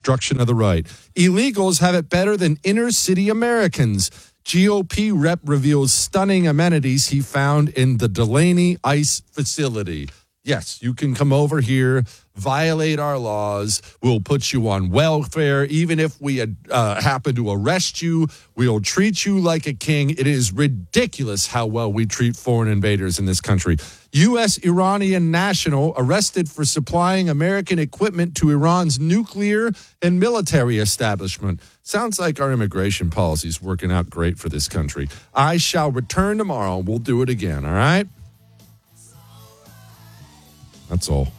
destruction of the right. Illegals have it better than inner-city Americans. GOP rep reveals stunning amenities he found in the Delaney ICE facility. Yes, you can come over here, violate our laws. We'll put you on welfare. Even if we happen to arrest you, we'll treat you like a king. It is ridiculous how well we treat foreign invaders in this country. U.S. Iranian national arrested for supplying American equipment to Iran's nuclear and military establishment. Sounds like our immigration policy is working out great for this country. I shall return tomorrow. We'll do it again, all right? That's all.